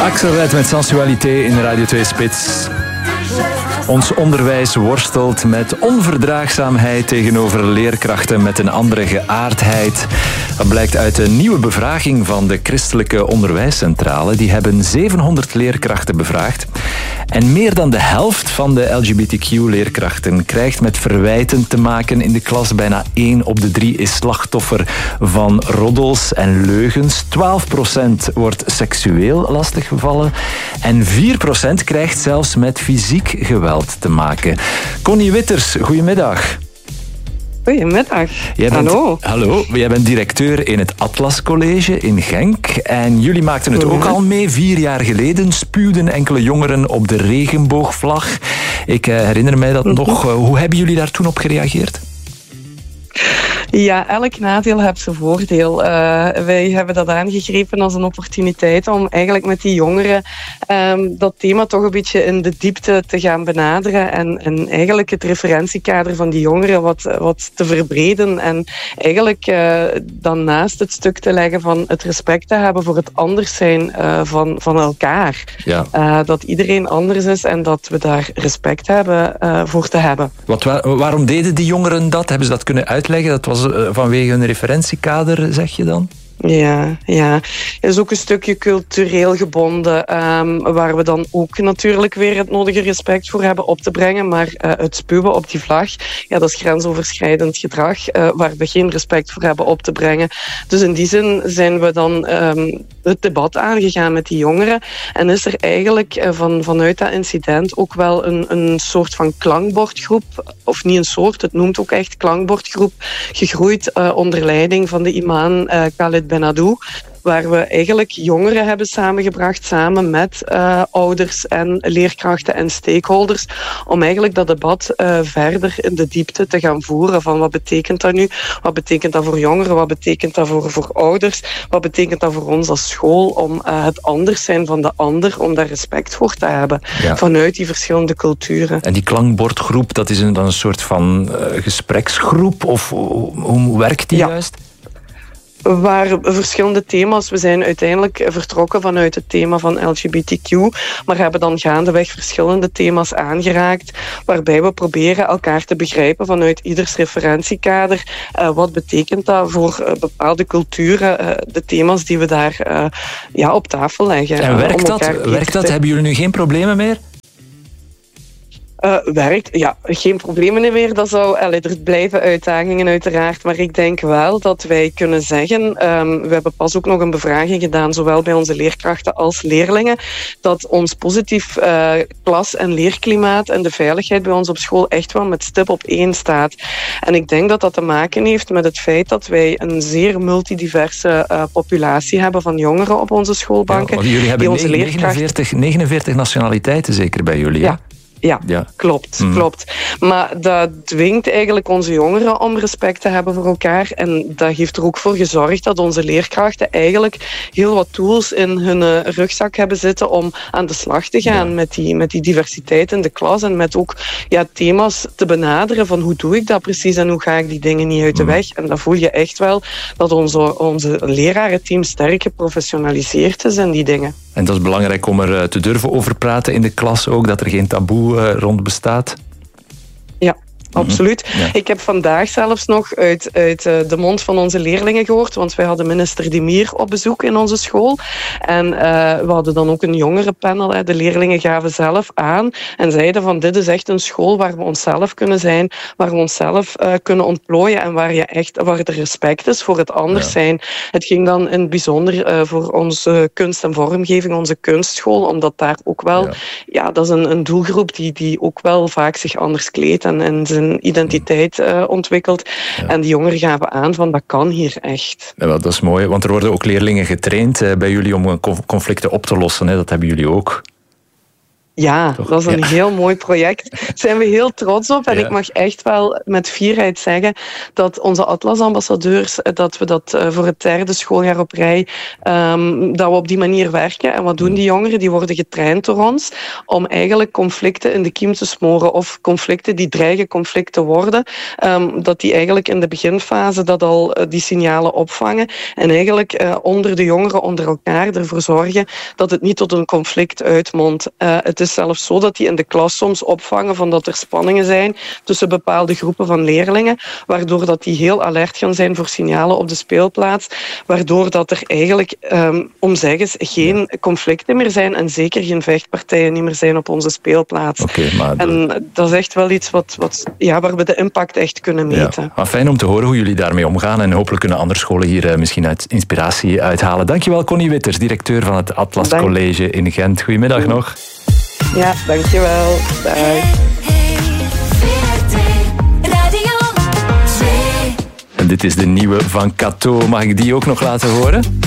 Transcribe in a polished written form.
Axelred met Sensualité in Radio 2 Spits. Ons onderwijs worstelt met onverdraagzaamheid tegenover leerkrachten met een andere geaardheid. Dat blijkt uit een nieuwe bevraging van de Christelijke Onderwijscentrale. Die hebben 700 leerkrachten bevraagd. En meer dan de helft van de LGBTQ-leerkrachten krijgt met verwijten te maken in de klas. Bijna 1 op de 3 is slachtoffer van roddels en leugens. 12% wordt seksueel lastiggevallen. En 4% krijgt zelfs met fysiek geweld te maken. Connie Witters, goedemiddag. Goedemiddag. Hallo. Jij bent directeur in het Atlas College in Genk. En jullie maakten het ook al mee. 4 jaar geleden spuwden enkele jongeren op de regenboogvlag. Ik herinner mij dat nog. Hoe hebben jullie daar toen op gereageerd? Ja, elk nadeel heeft zijn voordeel. Wij hebben dat aangegrepen als een opportuniteit om eigenlijk met die jongeren dat thema toch een beetje in de diepte te gaan benaderen en eigenlijk het referentiekader van die jongeren wat te verbreden en eigenlijk dan naast het stuk te leggen van het respect te hebben voor het anders zijn van elkaar. Ja. Dat iedereen anders is en dat we daar respect hebben voor te hebben. Waarom deden die jongeren dat? Hebben ze dat kunnen uitleggen? Dat was vanwege een referentiekader, zeg je dan? Ja. Het is ook een stukje cultureel gebonden, waar we dan ook natuurlijk weer het nodige respect voor hebben op te brengen. Maar het spuwen op die vlag, ja, dat is grensoverschrijdend gedrag, waar we geen respect voor hebben op te brengen. Dus in die zin zijn we dan het debat aangegaan met die jongeren. En is er eigenlijk vanuit dat incident ook wel een soort van klankbordgroep, of niet een soort, het noemt ook echt klankbordgroep, gegroeid onder leiding van de imam Khalid Benadou, waar we eigenlijk jongeren hebben samengebracht, samen met ouders en leerkrachten en stakeholders, om eigenlijk dat debat verder in de diepte te gaan voeren van wat betekent dat nu, wat betekent dat voor jongeren, wat betekent dat voor ouders, wat betekent dat voor ons als school om het anders zijn van de ander, om daar respect voor te hebben vanuit die verschillende culturen. En die klankbordgroep, dat is dan een soort van gespreksgroep, of hoe werkt die juist? Waar verschillende thema's, we zijn uiteindelijk vertrokken vanuit het thema van LGBTQ, maar hebben dan gaandeweg verschillende thema's aangeraakt, waarbij we proberen elkaar te begrijpen vanuit ieders referentiekader. Wat betekent dat voor bepaalde culturen, de thema's die we daar op tafel leggen. En werkt dat? Hebben jullie nu geen problemen meer? Werkt, ja, geen problemen meer. Dat zou, er blijven uitdagingen uiteraard, maar ik denk wel dat wij kunnen zeggen, we hebben pas ook nog een bevraging gedaan, zowel bij onze leerkrachten als leerlingen, dat ons positief klas- en leerklimaat en de veiligheid bij ons op school echt wel met stip op 1 staat. En ik denk dat dat te maken heeft met het feit dat wij een zeer multidiverse populatie hebben van jongeren op onze schoolbanken. Ja, jullie hebben 49 nationaliteiten zeker bij jullie, ja? Ja, klopt. Maar dat dwingt eigenlijk onze jongeren om respect te hebben voor elkaar. En dat heeft er ook voor gezorgd dat onze leerkrachten eigenlijk heel wat tools in hun rugzak hebben zitten om aan de slag te gaan met die diversiteit in de klas. En met ook thema's te benaderen van hoe doe ik dat precies en hoe ga ik die dingen niet uit de weg. En dan voel je echt wel dat onze lerarenteam sterk geprofessionaliseerd is in die dingen. En dat is belangrijk om er te durven over praten in de klas ook, dat er geen taboe rond bestaat. Ja, absoluut. Ja. Ik heb vandaag zelfs nog uit de mond van onze leerlingen gehoord, want wij hadden minister Demir op bezoek in onze school. En we hadden dan ook een jongerenpanel. De leerlingen gaven zelf aan en zeiden van dit is echt een school waar we onszelf kunnen zijn, waar we onszelf kunnen ontplooien en waar er respect is voor het anders zijn. Het ging dan in het bijzonder voor onze kunst en vormgeving, onze kunstschool, omdat daar ook wel, dat is een doelgroep die ook wel vaak zich anders kleedt en zijn identiteit ontwikkelt. Ja. En die jongeren gaven aan van dat kan hier echt. Ja, dat is mooi, want er worden ook leerlingen getraind bij jullie om conflicten op te lossen. Hè? Dat hebben jullie ook. Ja, dat is een heel mooi project. Daar zijn we heel trots op. En ik mag echt wel met fierheid zeggen dat onze Atlas-ambassadeurs, dat we dat voor het 3e schooljaar op rij, dat we op die manier werken. En wat doen die jongeren? Die worden getraind door ons om eigenlijk conflicten in de kiem te smoren of conflicten die dreigen conflict te worden, dat die eigenlijk in de beginfase dat al die signalen opvangen en eigenlijk onder de jongeren, onder elkaar ervoor zorgen dat het niet tot een conflict uitmondt. Het is zelfs zo dat die in de klas soms opvangen van dat er spanningen zijn tussen bepaalde groepen van leerlingen, waardoor dat die heel alert gaan zijn voor signalen op de speelplaats, waardoor dat er eigenlijk, om zeggens, geen conflicten meer zijn en zeker geen vechtpartijen niet meer zijn op onze speelplaats. En dat is echt wel iets waar we de impact echt kunnen meten. Ja. Maar fijn om te horen hoe jullie daarmee omgaan en hopelijk kunnen andere scholen hier misschien inspiratie uithalen. Dankjewel Connie Witters, directeur van het Atlas College in Gent. Goedemiddag nog. Ja, dankjewel. Dag. En dit is de nieuwe van Cato. Mag ik die ook nog laten horen?